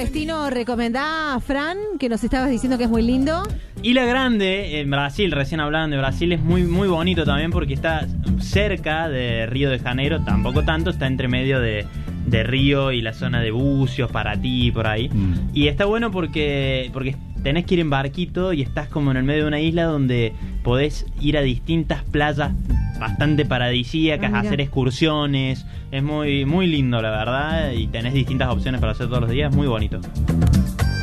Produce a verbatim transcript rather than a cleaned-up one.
destino recomendás, Fran, que nos estabas diciendo que es muy lindo? Ilha Grande, en Brasil, recién hablaban de Brasil, es muy muy bonito también porque está cerca de Río de Janeiro, tampoco tanto, está entre medio de, de Río y la zona de Bucios, Paraty, por ahí. Mm. Y está bueno porque, porque tenés que ir en barquito y estás como en el medio de una isla donde podés ir a distintas playas bastante paradisíacas, ah, hacer excursiones. Es muy, muy lindo, la verdad, y tenés distintas opciones para hacer todos los días, muy bonito.